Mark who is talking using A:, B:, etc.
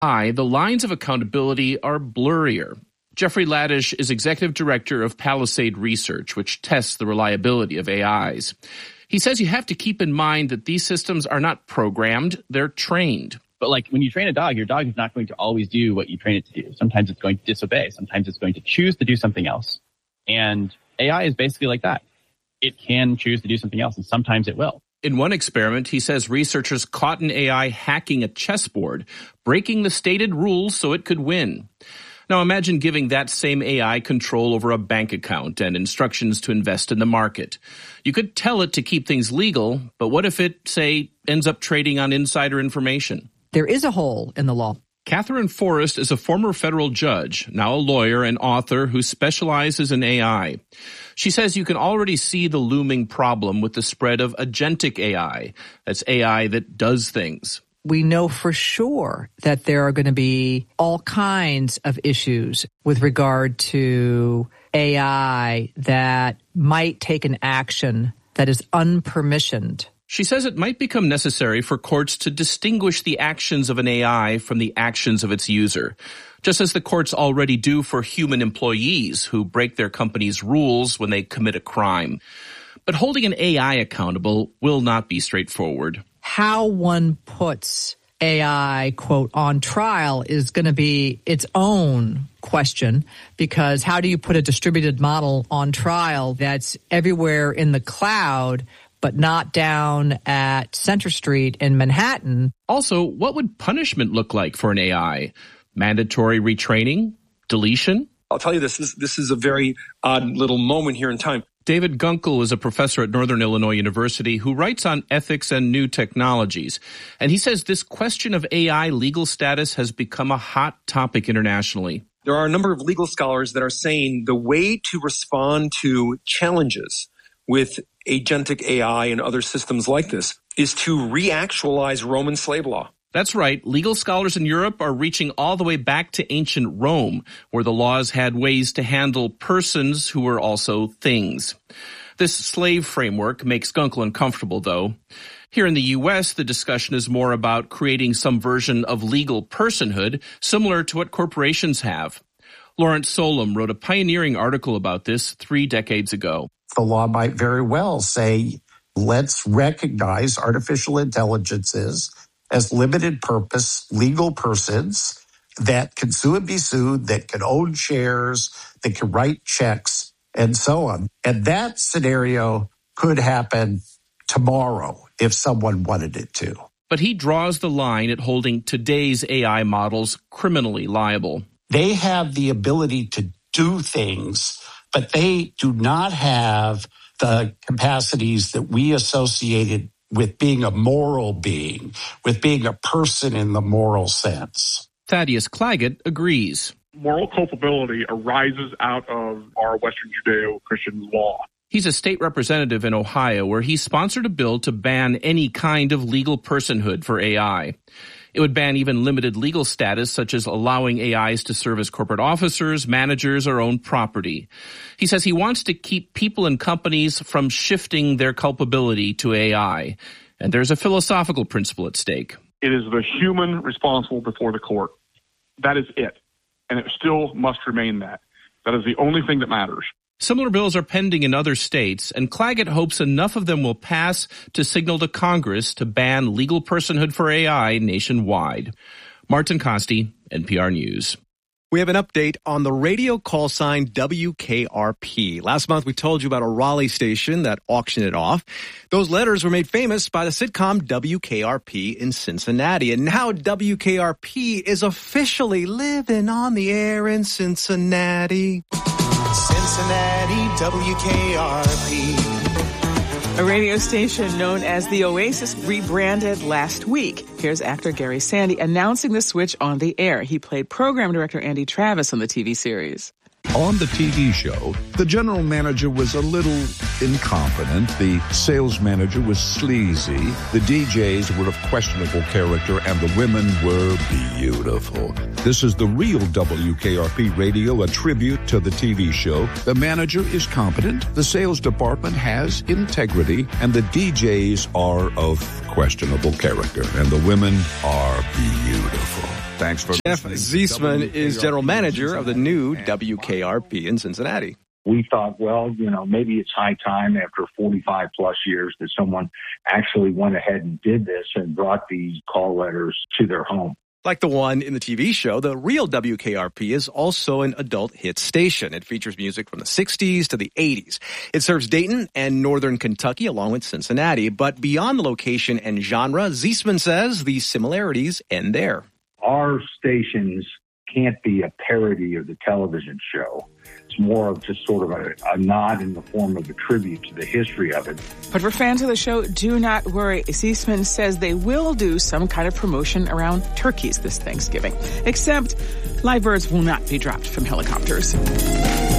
A: The lines of accountability are blurrier. Jeffrey Ladish is executive director of Palisade Research, which tests the reliability of AIs. He says you have to keep in mind that these systems are not programmed, they're trained.
B: But like when you train a dog, your dog is not going to always do what you train it to do. Sometimes it's going to disobey. Sometimes it's going to choose to do something else. And AI is basically like that. It can choose to do something else, and sometimes it will.
A: In one experiment, he says researchers caught an AI hacking a chessboard, breaking the stated rules so it could win. Now imagine giving that same AI control over a bank account and instructions to invest in the market. You could tell it to keep things legal, but what if it, say, ends up trading on insider information?
C: There is a hole in the law.
A: Catherine Forrest is a former federal judge, now a lawyer and author who specializes in AI. She says you can already see the looming problem with the spread of agentic AI. That's AI that does things.
C: We know for sure that there are going to be all kinds of issues with regard to AI that might take an action that is unpermissioned.
A: She says it might become necessary for courts to distinguish the actions of an AI from the actions of its user, just as the courts already do for human employees who break their company's rules when they commit a crime. But holding an AI accountable will not be straightforward.
C: How one puts AI, quote, on trial is going to be its own question, because how do you put a distributed model on trial that's everywhere in the cloud but not down at Center Street in Manhattan?
A: Also, what would punishment look like for an AI? Mandatory retraining? Deletion?
D: I'll tell you this is a very odd little moment here in time.
A: David Gunkel is a professor at Northern Illinois University who writes on ethics and new technologies. And he says this question of AI legal status has become a hot topic internationally.
D: There are a number of legal scholars that are saying the way to respond to challenges with agentic AI and other systems like this is to reactualize Roman slave law.
A: That's right. Legal scholars in Europe are reaching all the way back to ancient Rome, where the laws had ways to handle persons who were also things. This slave framework makes Gunkel uncomfortable, though. Here in the U.S., the discussion is more about creating some version of legal personhood, similar to what corporations have. Lawrence Solum wrote a pioneering article about this 3 decades ago.
E: The law might very well say, let's recognize artificial intelligences as limited purpose legal persons that can sue and be sued, that can own shares, that can write checks, and so on. And that scenario could happen tomorrow if someone wanted it to.
A: But he draws the line at holding today's AI models criminally liable.
E: They have the ability to do things, but they do not have the capacities that we associated with being a moral being, with being a person in the moral sense.
A: Thaddeus Claggett agrees.
F: Moral culpability arises out of our Western Judeo-Christian law.
A: He's a state representative in Ohio where he sponsored a bill to ban any kind of legal personhood for AI. It would ban even limited legal status, such as allowing AIs to serve as corporate officers, managers, or own property. He says he wants to keep people and companies from shifting their culpability to AI. And there's a philosophical principle at stake.
F: It is the human responsible before the court. That is it. And it still must remain that. That is the only thing that matters.
A: Similar bills are pending in other states, and Claggett hopes enough of them will pass to signal to Congress to ban legal personhood for AI nationwide. Martin Costi, NPR News.
G: We have an update on the radio call sign WKRP. Last month, we told you about a Raleigh station that auctioned it off. Those letters were made famous by the sitcom WKRP in Cincinnati. And now WKRP is officially living on the air in Cincinnati.
H: Cincinnati, WKRP.
I: A radio station known as The Oasis rebranded last week. Here's actor Gary Sandy announcing the switch on the air. He played program director Andy Travis on the TV series.
J: On the TV show, the general manager was a little incompetent, the sales manager was sleazy, the DJs were of questionable character, and the women were beautiful. This is the real WKRP radio, a tribute to the TV show. The manager is competent, the sales department has integrity, and the DJs are of questionable character, and the women are beautiful. Thanks for
G: Jeff
J: listening.
G: Ziesman is general manager of the new WKRP in Cincinnati.
K: We thought, well, maybe it's high time after 45 plus years that someone actually went ahead and did this and brought these call letters to their home.
G: Like the one in the TV show, the real WKRP is also an adult hit station. It features music from the 60s to the 80s. It serves Dayton and northern Kentucky along with Cincinnati. But beyond the location and genre, Ziesman says the similarities end there.
K: Our stations can't be a parody of the television show. It's more of just sort of a nod in the form of a tribute to the history of it.
I: But for fans of the show, do not worry. Ziesman says they will do some kind of promotion around turkeys this Thanksgiving. Except live birds will not be dropped from helicopters.